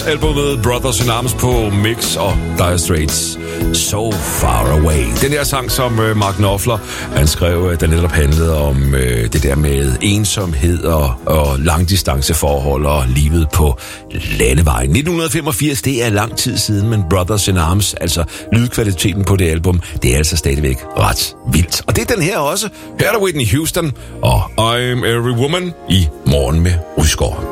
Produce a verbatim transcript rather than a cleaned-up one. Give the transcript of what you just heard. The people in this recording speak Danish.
Albumet Brothers in Arms på Mix og Dire Straits So Far Away. Den her sang, som uh, Mark Knopfler, han skrev, uh, der netop handlede om uh, det der med ensomhed og, og langdistanceforhold og livet på landevejen. nitten femogfirs, det er lang tid siden, men Brothers in Arms, altså lydkvaliteten på det album, det er altså stadigvæk ret vildt. Og det er den her også. Her er der Whitney Houston og I'm Every Woman i Morgen med Rydsgaard.